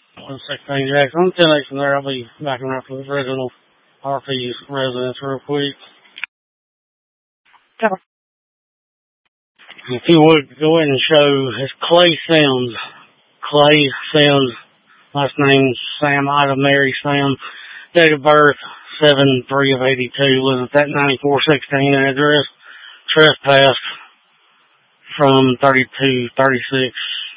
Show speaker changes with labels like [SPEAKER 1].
[SPEAKER 1] 116 Jackson. I'm 10 from there. I'll be backing up to the original RP's residence real quick. If you would go ahead and show, it's Clay Sims. Clay Sims. Last name Sam, Ida Mary Sam. Date of birth 7/3/82. Lives at that 9416 address. Trespassed from 3236